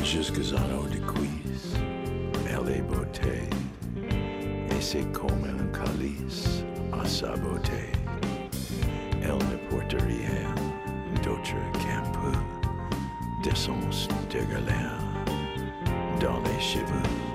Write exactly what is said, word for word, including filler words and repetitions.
jusques en haut des cuisses, elle est beauté, et c'est comme un calice à sa beauté. Elle ne porte rien d'autre qu'un peu d'essence de galère dans les cheveux.